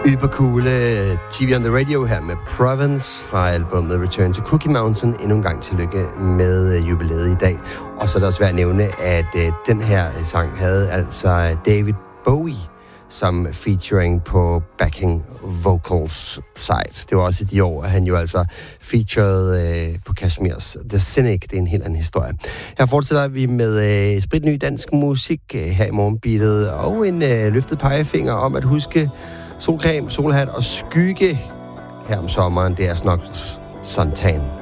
Ybercoole TV on the Radio her med Province fra albumet Return to Cookie Mountain. Endnu en gang tillykke med jubilæet i dag. Og så er det også værd at nævne, at den her sang havde altså David Bowie som featuring på backing vocals side. Det var også i de år, at han jo altså featured på Kashmirs The Cynic. Det er en helt anden historie. Her fortsætter vi med spritny dansk musik her i morgenbeatet, og en løftet pegefinger om at huske solcreme, solhat og skygge her om sommeren. Det er Snox Suntan.